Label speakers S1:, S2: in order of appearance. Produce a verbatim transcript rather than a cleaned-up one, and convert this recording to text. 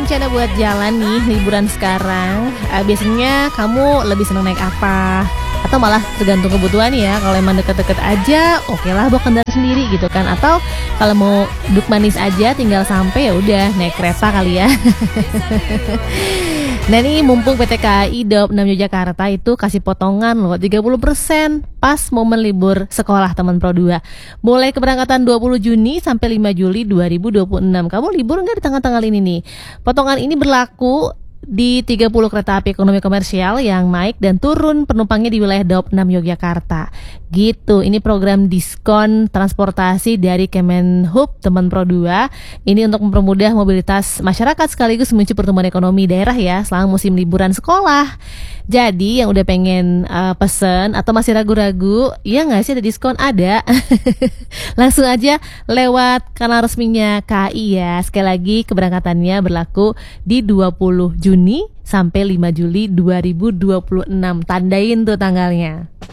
S1: rencana buat jalan nih liburan sekarang, uh, biasanya kamu lebih senang naik apa? Atau malah tergantung kebutuhan ya. Kalau emang deket-deket aja, oke lah bawa kendaraan sendiri gitu kan. Atau kalau mau duduk manis aja, tinggal sampai ya udah naik kereta kali ya. Nah nih mumpung P T K A I Daop enam Yogyakarta itu kasih potongan loh tiga puluh persen pas momen libur sekolah teman Pro dua. Mulai keberangkatan dua puluh Juni sampai lima Juli dua ribu dua puluh enam. Kamu libur nggak di tanggal-tanggal ini nih? Potongan ini berlaku di tiga puluh kereta api ekonomi komersial yang naik dan turun penumpangnya di wilayah Daop enam Yogyakarta. Gitu, ini program diskon transportasi dari Kemenhub teman Pro dua. Ini untuk mempermudah mobilitas masyarakat sekaligus memicu pertumbuhan ekonomi daerah ya selama musim liburan sekolah. Jadi yang udah pengen uh, pesen atau masih ragu-ragu, ya nggak sih ada diskon? Ada. Langsung aja lewat kanal resminya K A I ya. Sekali lagi keberangkatannya berlaku di dua puluh Juni sampai lima Juli dua ribu dua puluh enam. Tandain tuh tanggalnya.